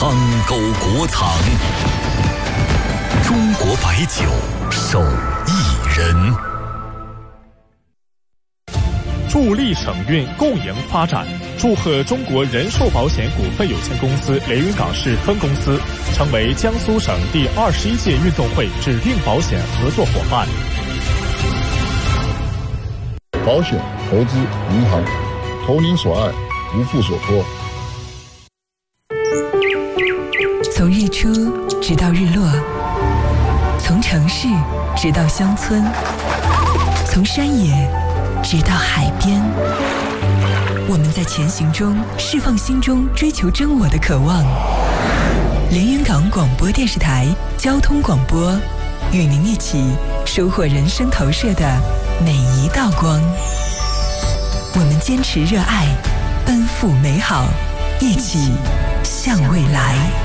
苍沟国藏，中国白酒手艺人。 助力省运共赢发展，祝贺中国人寿保险股份有限公司连云港市分公司成为江苏省第21届运动会指定保险合作伙伴。 保险、投资、银行，投您所爱，无负所托。 从日出直到日落，从城市直到乡村，从山野直到海边，我们在前行中释放心中追求真我的渴望。连云港广播电视台交通广播，与您一起收获人生投射的每一道光。我们坚持热爱，奔赴美好，一起向未来。